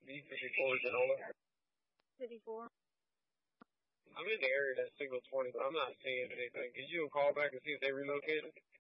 B54 is it on? 54. I'm in the area that's single 20, but I'm not seeing anything. Could you call back and see if they relocated?